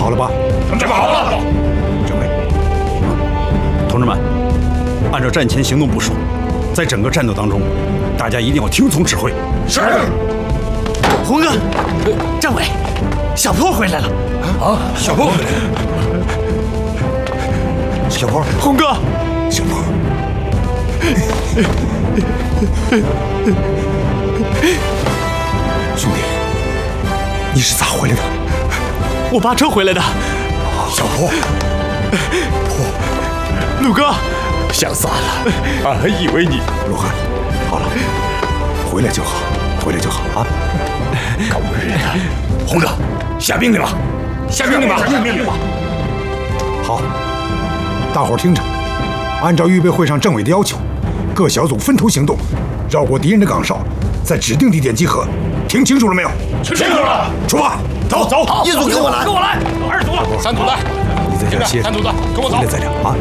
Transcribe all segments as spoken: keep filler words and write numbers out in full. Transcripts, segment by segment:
好了吧？ 准备好了。 政委， 同志们，按照战前行动部署，在整个战斗当中，大家一定要听从指挥。 是。 红哥，政委，小坡回来了。 啊，小坡回来了。 小坡， 红哥， 小坡。兄弟，你是咋回来的？ 我扒车回来的。 小坡，坡， 鲁哥， 想死俺了，俺还以为你…… 罗汉，好了，回来就好，回来就好啊！ 狗日的！红哥，下命令吧，下命令吧，下命令吧！ 好，大伙儿听着，按照预备会上政委的要求，各小组分头行动，绕过敌人的岗哨，在指定地点集合。听清楚了没有？ 清楚了。 出发， 走走。好， 一组跟我来， 跟我来。二组，三组的， 你在这歇着。 三组的，跟我走。 回来再聊啊。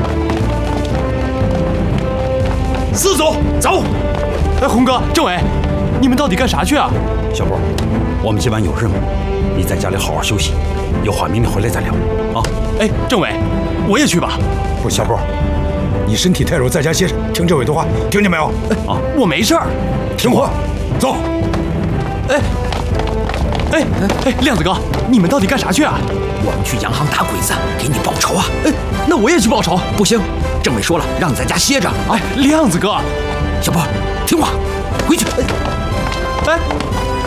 四组走。哎，红哥，政委，你们到底干啥去啊？ 小波，我们今晚有任务，你在家里好好休息，有话明天回来再聊啊。 哎，政委，我也去吧。 不，小波，你身体太弱，在家歇着，听政委的话，听见没有？ 啊，我没事儿。 听话，走。 哎，哎哎，亮子哥，你们到底干啥去啊？ 我们去洋行打鬼子，给你报仇啊！ 哎，那我也去报仇。 不行，政委说了，让你在家歇着。 哎，亮子哥， 小波，听话，回去。 哎，